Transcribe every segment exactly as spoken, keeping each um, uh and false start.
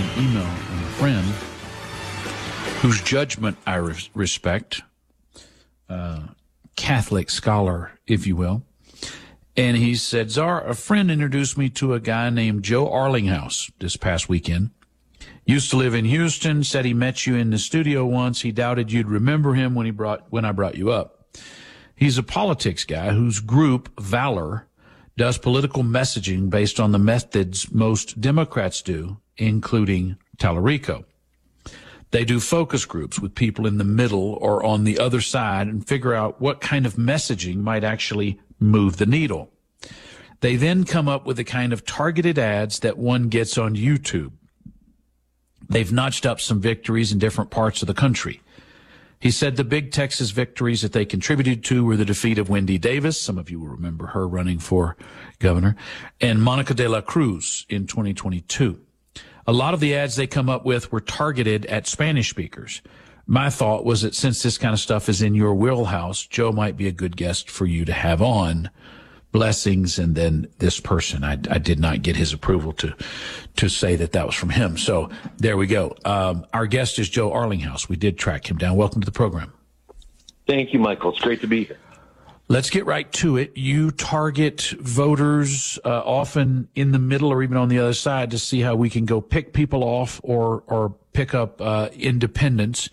an email from a friend whose judgment I res- respect, uh, Catholic scholar, if you will. And he said, Czar, a friend introduced me to a guy named Joe Arlinghouse this past weekend. Used to live in Houston, said he met you in the studio once. He doubted you'd remember him when he brought when I brought you up. He's a politics guy whose group, Valor, does political messaging based on the methods most Democrats do, including Tallarico. They do focus groups with people in the middle or on the other side and figure out what kind of messaging might actually move the needle. They then come up with the kind of targeted ads that one gets on YouTube. They've notched up some victories in different parts of the country. He said the big Texas victories that they contributed to were the defeat of Wendy Davis. Some of you will remember her running for governor, and Monica de la Cruz in twenty twenty-two. A lot of the ads they come up with were targeted at Spanish speakers. My thought was that since this kind of stuff is in your wheelhouse, Joe might be a good guest for you to have on. Blessings, and then this person. I, I did not get his approval to to say that that was from him. So there we go. Um, our guest is Joe Arlinghouse. We did track him down. Welcome to the program. Thank you, Michael. It's great to be here. Let's get right to it. You target voters uh, often in the middle or even on the other side to see how we can go pick people off or or pick up uh, independents.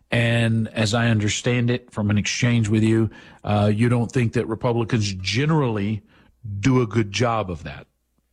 And as I understand it from an exchange with you, uh, you don't think that Republicans generally do a good job of that.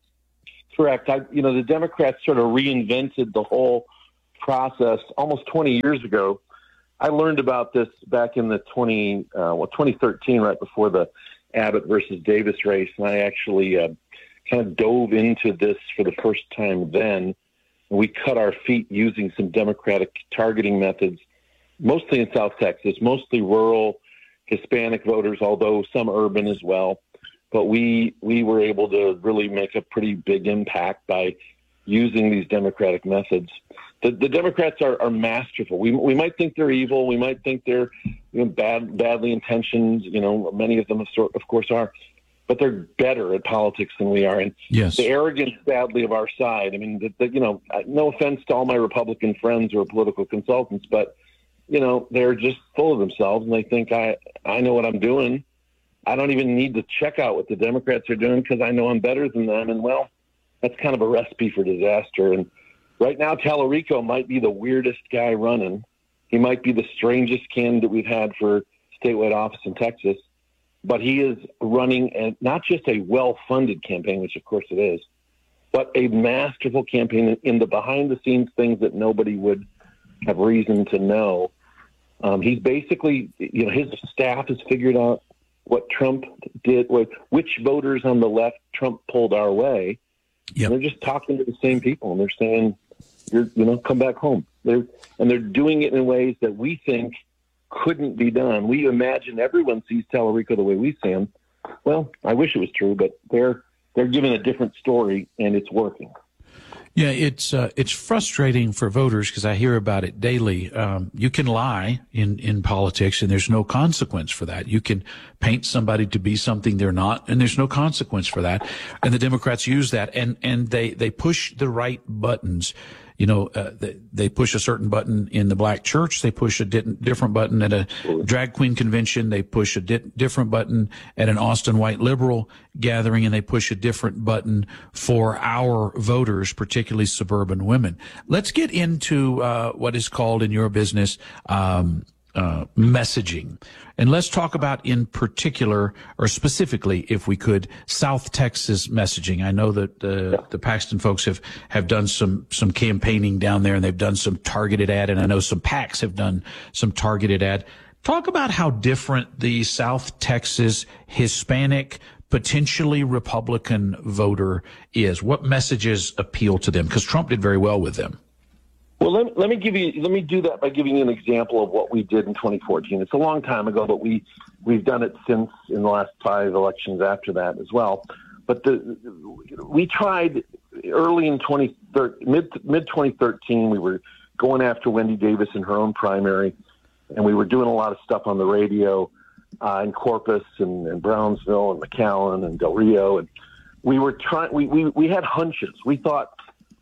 Correct. I, you know, the Democrats sort of reinvented the whole process almost twenty years ago. I learned about this back in the twenty, uh, well, twenty thirteen, right before the Abbott versus Davis race, and I actually uh, kind of dove into this for the first time then. And we cut our feet using some Democratic targeting methods, mostly in South Texas, mostly rural Hispanic voters, although some urban as well. But we we were able to really make a pretty big impact by using these Democratic methods. The, the Democrats are, are masterful. We we might think they're evil. We might think they're you know, bad, badly intentioned. You know, many of them, of, sort, of course, are. But they're better at politics than we are. And yes. The arrogance, sadly, of our side. I mean, the, the, you know, no offense to all my Republican friends who are political consultants, but you know, they're just full of themselves, and they think I, I know what I'm doing. I don't even need to check out what the Democrats are doing because I know I'm better than them. And, well, that's kind of a recipe for disaster. And right now, Tallarico might be the weirdest guy running. He might be the strangest candidate we've had for statewide office in Texas. But he is running a, not just a well-funded campaign, which, of course, it is, but a masterful campaign in the behind-the-scenes things that nobody would have reason to know. Um, he's basically, you know, his staff has figured out what Trump did, what, which voters on the left Trump pulled our way. Yep. They're just talking to the same people, and they're saying, "You're, you know, come back home." They're and they're doing it in ways that we think couldn't be done. We imagine everyone sees Tallarico the way we see him. Well, I wish it was true, but they're they're giving a different story, and it's working. Yeah, it's uh, it's frustrating for voters because I hear about it daily. Um, you can lie in, in politics, and there's no consequence for that. You can paint somebody to be something they're not, and there's no consequence for that. And the Democrats use that, and, and they, they push the right buttons. You know, uh, they, they push a certain button in the black church. They push a di- different button at a drag queen convention. They push a di- different button at an Austin white liberal gathering, and they push a different button for our voters, particularly suburban women. Let's get into uh, what is called in your business um, uh, messaging. And let's talk about in particular, or specifically, if we could, South Texas messaging. I know that uh, yeah. the Paxton folks have, have done some, some campaigning down there, and they've done some targeted ad, and I know some PACs have done some targeted ad. Talk about how different the South Texas Hispanic, potentially Republican voter is. What messages appeal to them? Because Trump did very well with them. Well, let, let me give you, let me do that by giving you an example of what we did in twenty fourteen. It's a long time ago, but we, we've done it since in the last five elections after that as well. But the, we tried early in twenty thirteen, mid, mid twenty thirteen, we were going after Wendy Davis in her own primary, and we were doing a lot of stuff on the radio uh, in Corpus and, and Brownsville and McAllen and Del Rio. And we were trying, we, we, we had hunches. We thought,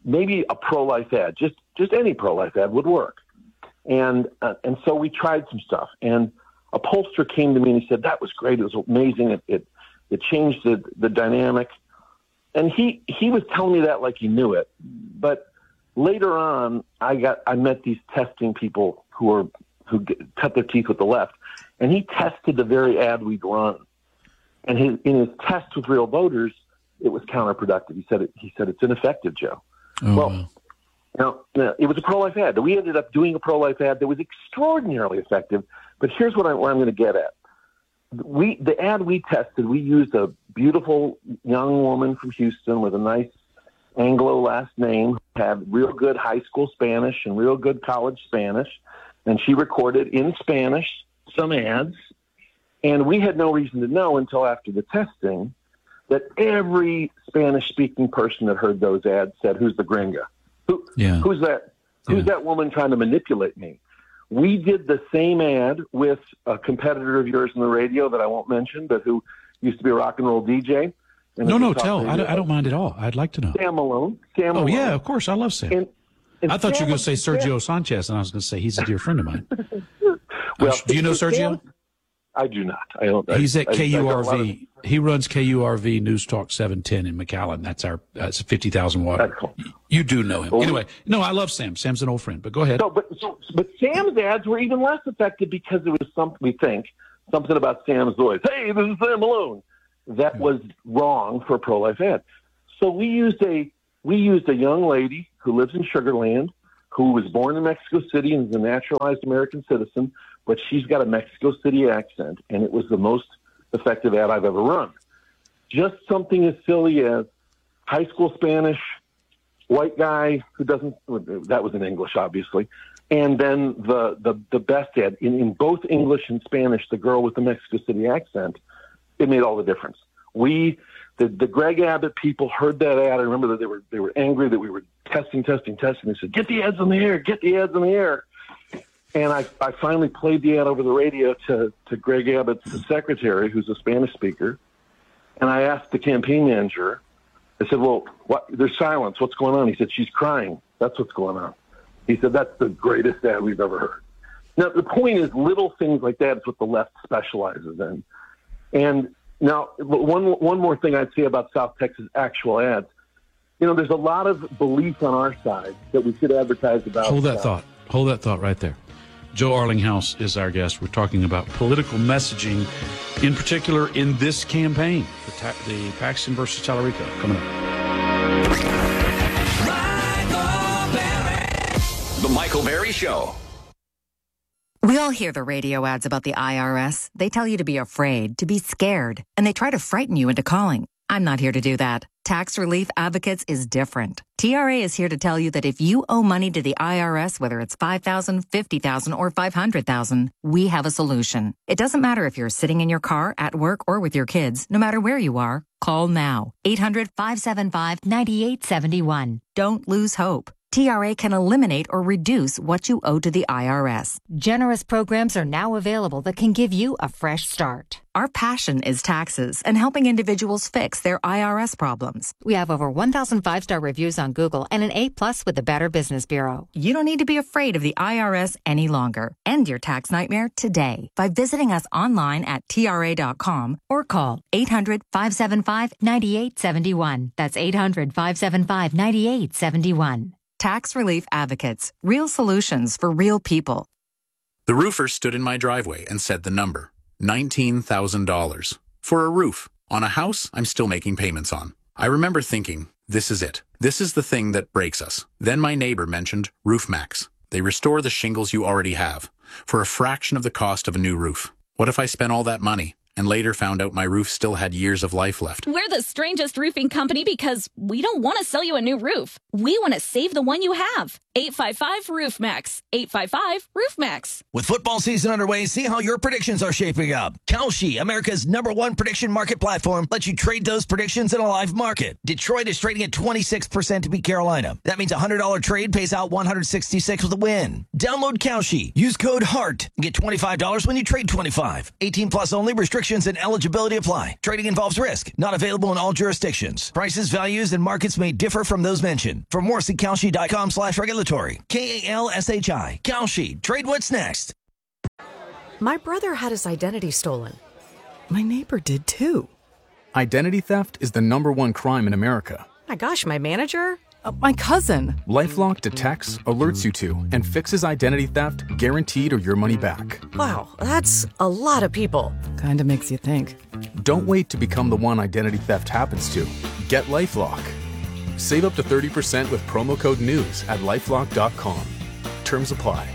maybe a pro-life ad, just just any pro-life ad would work. And uh, and so we tried some stuff. And a pollster came to me and he said, that was great. It was amazing. It it, it changed the, the dynamic. And he, he was telling me that like he knew it. But later on, I got I met these testing people who were who get, cut their teeth with the left. And he tested the very ad we'd run. And his, in his test with real voters, it was counterproductive. He said it, he said it's ineffective, Joe. Oh, well, wow. now, now, it was a pro-life ad. We ended up doing a pro-life ad that was extraordinarily effective. But here's what, I, what I'm going to get at. We the ad we tested, we used a beautiful young woman from Houston with a nice Anglo last name, who had real good high school Spanish and real good college Spanish, and she recorded in Spanish some ads. And we had no reason to know until after the testing that every Spanish-speaking person that heard those ads said, "Who's the gringa? Who, yeah. Who's that? Who's yeah. that woman trying to manipulate me?" We did the same ad with a competitor of yours in the radio that I won't mention, but who used to be a rock and roll D J. No, no, tell. I don't, I don't mind at all. I'd like to know. Sam Malone. Sam oh, Malone. yeah, of course. I love Sam. And, and I thought Sam you were going to say Sergio Sam, Sanchez, and I was going to say he's a dear friend of mine. well, uh, do you know Sergio? Sam, I do not. I don't. He's I, at K U R V. I, I he runs K U R V News Talk seven ten in McAllen. That's our that's fifty thousand watt. Cool. You do know him. Well, anyway, no, I love Sam. Sam's an old friend, but go ahead. No, but so, but Sam's ads were even less effective because it was something, we think, something about Sam's voice. Hey, this is Sam Malone. That yeah. was wrong for a pro-life ad. So we used a we used a young lady who lives in Sugar Land, who was born in Mexico City and is a naturalized American citizen, but she's got a Mexico City accent, and it was the most effective ad I've ever run. Just something as silly as high school Spanish, white guy who doesn't, that was in English, obviously, and then the, the, the best ad, in, in both English and Spanish, the girl with the Mexico City accent, it made all the difference. We, the, the Greg Abbott people heard that ad. I remember that they were, they were angry that we were testing, testing, testing. They said, get the ads in the air, get the ads in the air. And I, I finally played the ad over the radio to, to Greg Abbott's secretary, who's a Spanish speaker. And I asked the campaign manager, I said, well, what, there's silence. What's going on? He said, she's crying. That's what's going on. He said, that's the greatest ad we've ever heard. Now, the point is, little things like that is what the left specializes in. And now, one, one more thing I'd say about South Texas actual ads. You know, there's a lot of belief on our side that we should advertise about. Hold that uh, thought. Hold that thought right there. Joe Arlinghouse is our guest. We're talking about political messaging, in particular in this campaign, the, ta- the Paxton versus Tallarico, coming up. Michael Berry. The Michael Berry Show. We all hear the radio ads about the I R S. They tell you to be afraid, to be scared, and they try to frighten you into calling. I'm not here to do that. Tax Relief Advocates is different. T R A is here to tell you that if you owe money to the I R S, whether it's five thousand dollars, fifty thousand dollars, or five hundred thousand dollars, we have a solution. It doesn't matter if you're sitting in your car, at work, or with your kids. No matter where you are, call now. eight hundred, five seven five, nine eight seven one. Don't lose hope. T R A can eliminate or reduce what you owe to the I R S. Generous programs are now available that can give you a fresh start. Our passion is taxes and helping individuals fix their I R S problems. We have over one thousand five-star reviews on Google and an A plus with the Better Business Bureau. You don't need to be afraid of the I R S any longer. End your tax nightmare today by visiting us online at T R A dot com or call eight hundred, five seven five, nine eight seven one. That's eight hundred, five seven five, nine eight seven one. Tax Relief Advocates. Real solutions for real people. The roofer stood in my driveway and said the number. nineteen thousand dollars. For a roof. On a house I'm still making payments on. I remember thinking, this is it. This is the thing that breaks us. Then my neighbor mentioned RoofMax. They restore the shingles you already have for a fraction of the cost of a new roof. What if I spent all that money and later found out my roof still had years of life left? We're the strangest roofing company because we don't want to sell you a new roof. We want to save the one you have. eight five five, RoofMax. eight five five, RoofMax. With football season underway, see how your predictions are shaping up. Kalshi, America's number one prediction market platform, lets you trade those predictions in a live market. Detroit is trading at twenty-six percent to beat Carolina. That means a one hundred dollars trade pays out one hundred sixty-six with a win. Download Kalshi. Use code HEART and get twenty-five dollars when you trade twenty-five. eighteen plus only. Restrictions Restrictions and eligibility apply. Trading involves risk. Not available in all jurisdictions. Prices, values, and markets may differ from those mentioned. For more, see Kalshi.com slash regulatory. K A L S H I. Kalshi. Trade what's next. My brother had his identity stolen. My neighbor did too. Identity theft is the number one crime in America. My gosh, my manager? Uh, my cousin. LifeLock detects, alerts you to, and fixes identity theft guaranteed or your money back. Wow, that's a lot of people. Kinda makes you think. Don't wait to become the one identity theft happens to. Get LifeLock. Save up to thirty percent with promo code NEWS at lifelock dot com. Terms apply.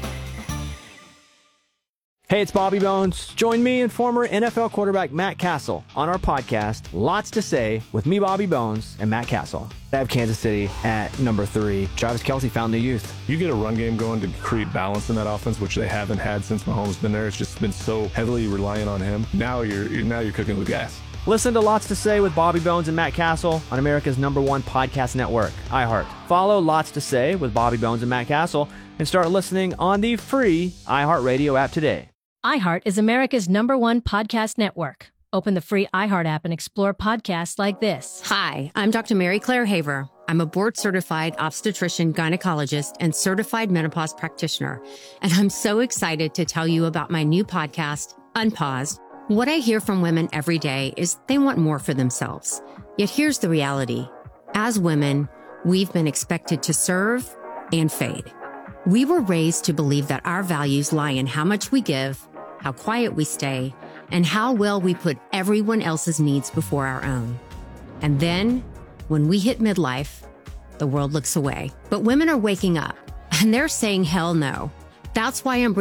Hey, it's Bobby Bones. Join me and former N F L quarterback Matt Castle on our podcast, Lots to Say, with me, Bobby Bones, and Matt Castle. I have Kansas City at number three. Travis Kelce found the youth. You get a run game going to create balance in that offense, which they haven't had since Mahomes been there. It's just been so heavily reliant on him. Now you're, you're now you're cooking with gas. Listen to Lots to Say with Bobby Bones and Matt Castle on America's number one podcast network, iHeart. Follow Lots to Say with Bobby Bones and Matt Castle and start listening on the free iHeartRadio app today. iHeart is America's number one podcast network. Open the free iHeart app and explore podcasts like this. Hi, I'm Doctor Mary Claire Haver. I'm a board-certified obstetrician, gynecologist, and certified menopause practitioner. And I'm so excited to tell you about my new podcast, Unpaused. What I hear from women every day is they want more for themselves. Yet here's the reality. As women, we've been expected to serve and fade. We were raised to believe that our values lie in how much we give, how quiet we stay, and how well we put everyone else's needs before our own. And then, when we hit midlife, the world looks away. But women are waking up, and they're saying hell no. That's why I'm